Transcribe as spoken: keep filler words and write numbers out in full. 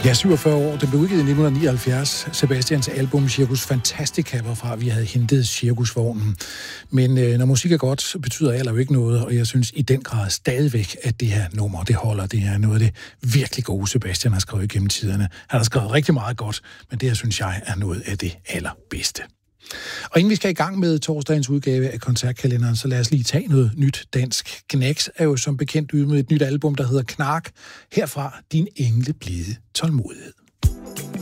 Ja, syvogfyrre år. Det blev udgivet i nitten nioghalvfjerds. Sebastians album Cirkus Fantastica, hvorfra vi havde hentet cirkusvognen. Men øh, når musik er godt, betyder alder jo ikke noget, og jeg synes i den grad stadigvæk, at det her nummer, det holder. Det er noget af det virkelig gode, Sebastian har skrevet gennem tiderne. Han har skrevet rigtig meget godt, men det her synes jeg er noget af det allerbedste. Og inden vi skal i gang med torsdagens udgave af koncertkalenderen, så lad os lige tage noget nyt dansk. Gnex er jo som bekendt ude med et nyt album, der hedder Knark. Herfra din engle blide tålmodighed.